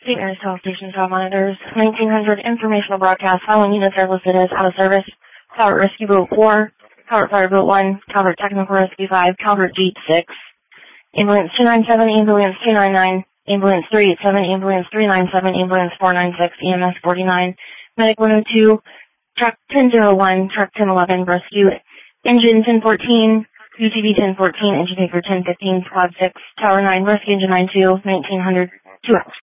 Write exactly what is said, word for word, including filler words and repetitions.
Saint Mary's Health Station Tower monitors. nineteen hundred informational broadcast. Following units are listed as out of service. Calvert Rescue Boat four, Calvert Fire Boat one, Calvert Technical Rescue five, Calvert Jeep six, Ambulance two nine seven, Ambulance two nine nine, Ambulance three eight seven, Ambulance three nine seven, Ambulance four nine six, E M S forty-nine, Medic one oh two, Truck ten oh one, Truck ten eleven, Rescue Engine ten fourteen, U T V ten fourteen, Engine Taker ten fifteen, Squad six, Tower nine, Rescue Engine nine two, nineteen hundred, two hours.